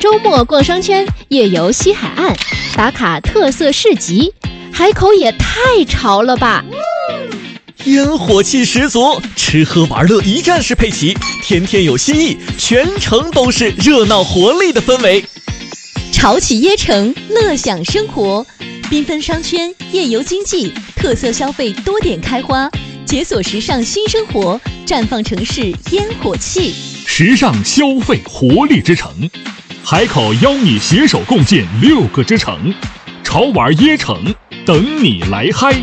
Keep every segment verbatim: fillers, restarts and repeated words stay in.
周末逛商圈，夜游西海岸，打卡特色市集，海口也太潮了吧！ 烟火气十足，吃喝玩乐一站式配齐，天天有新意，全程都是热闹活力的氛围。 潮起椰城，乐享生活，缤纷商圈，夜游经济，特色消费多点开花，解锁时尚新生活，绽放城市烟火气。 时尚消费活力之城，海口邀你携手共建六个之城，潮玩椰城，等你来嗨。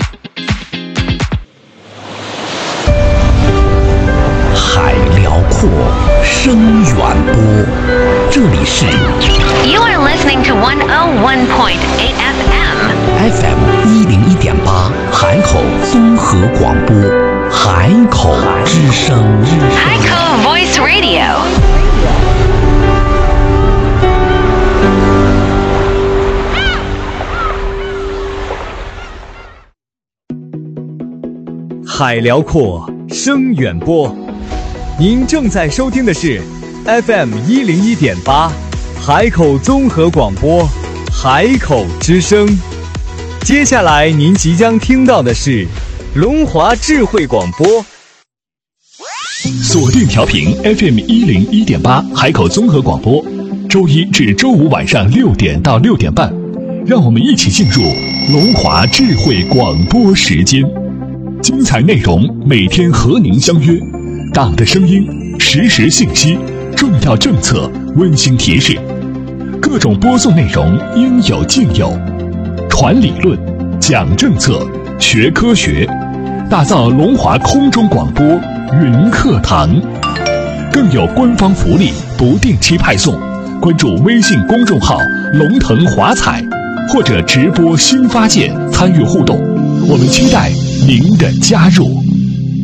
海辽阔，声远播，这里是 You are listening to one oh one point eight F M F M 一零一点八，海口综合广播，海口之声， 海口 Voice Radio。 海辽阔，声远播。您正在收听的是 F M 一零一点八，海口综合广播，海口之声。接下来您即将听到的是龙华智慧广播。 锁定调频 F M 一零一点八，海口综合广播，周一至周五晚上六点到六点半，让我们一起进入龙华智慧广播时间。精彩内容每天和您相约，党的声音，实时信息，重要政策，温馨提示，各种播送内容应有尽有，传理论，讲政策，学科学，打造龙华空中广播云课堂，更有官方福利不定期派送。关注微信公众号龙腾华彩，或者直播新发件参与互动，我们期待您的加入。